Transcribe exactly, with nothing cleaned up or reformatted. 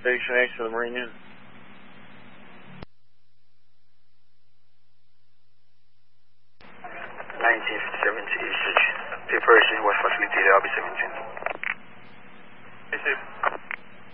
Station H to the Marine Unit. nineteen fifty-seven to East Paper is in West Facility, L B seventeen. Receive.